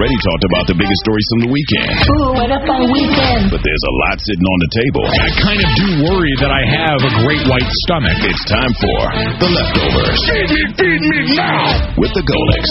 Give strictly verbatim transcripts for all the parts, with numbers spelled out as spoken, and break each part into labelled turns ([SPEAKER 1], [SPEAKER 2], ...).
[SPEAKER 1] already talked about the biggest stories from the weekend.
[SPEAKER 2] Ooh, what a fun weekend.
[SPEAKER 1] But there's a lot sitting on the table.
[SPEAKER 3] I kind of do worry that I have a great white stomach.
[SPEAKER 1] It's time for The Leftovers.
[SPEAKER 3] Feed me, feed me now!
[SPEAKER 1] With the Golics.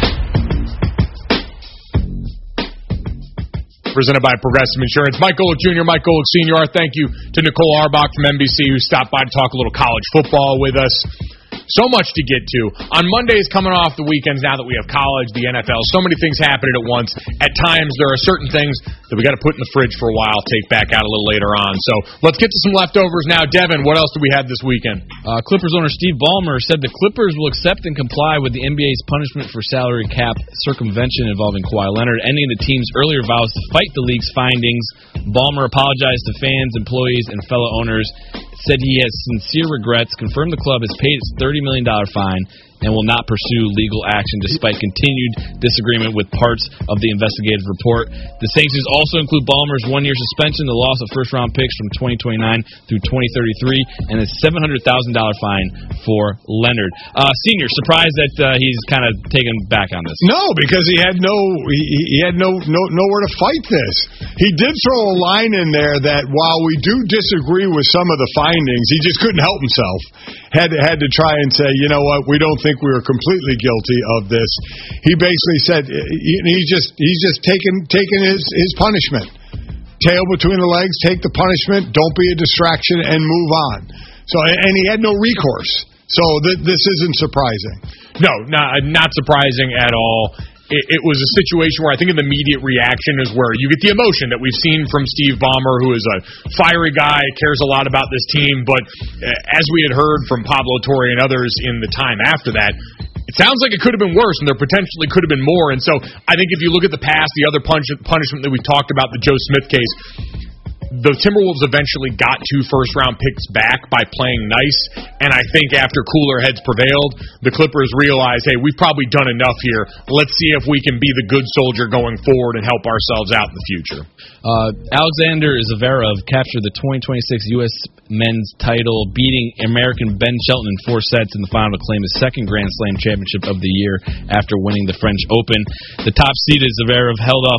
[SPEAKER 3] Presented by Progressive Insurance. Mike Golick Junior, Mike Golick Senior Our thank you to Nicole Arbach from N B C who stopped by to talk a little college football with us. So much to get to. On Mondays, coming off the weekends, now that we have college, the N F L, so many things happening at once. At times, there are certain things that we got to put in the fridge for a while, take back out a little later on. So let's get to some leftovers now. Devin, what else do we have this weekend?
[SPEAKER 4] Uh, Clippers owner Steve Ballmer said the Clippers will accept and comply with the N B A's punishment for salary cap circumvention involving Kawhi Leonard, ending the team's earlier vows to fight the league's findings. Ballmer apologized to fans, employees, and fellow owners, said he has sincere regrets, confirmed the club has paid its thirty million dollars fine, and will not pursue legal action despite continued disagreement with parts of the investigative report. The sanctions also include Ballmer's one-year suspension, the loss of first-round picks from twenty twenty-nine through twenty thirty-three, and a seven hundred thousand dollars fine for Leonard. Uh, senior, surprised that uh, he's kind of taken back on this?
[SPEAKER 5] No, because he had no he, he had no, no nowhere to fight this. He did throw a line in there that while we do disagree with some of the findings, he just couldn't help himself. Had to, had to try and say, you know what, we don't think we were completely guilty of this. He basically said he, he's just he's just taking taking his, his punishment. Tail between the legs, take the punishment, don't be a distraction, and move on. So and he had no recourse. So th- this isn't surprising.
[SPEAKER 3] No, not not surprising at all. It, it was a situation where I think an immediate reaction is where you get the emotion that we've seen from Steve Ballmer, who is a fiery guy, cares a lot about this team. But uh, as we had heard from Pablo Torre and others in the time after that, it sounds like it could have been worse, and there potentially could have been more. And so I think if you look at the past, the other punch, punishment that we talked about, the Joe Smith case, the Timberwolves eventually got two first-round picks back by playing nice, and I think after cooler heads prevailed, the Clippers realized, hey, we've probably done enough here. Let's see if we can be the good soldier going forward and help ourselves out in the future.
[SPEAKER 4] Uh, Alexander Zverev captured the twenty twenty-six U S men's title, beating American Ben Shelton in four sets in the final to claim his second Grand Slam championship of the year after winning the French Open. The top-seeded Zverev held off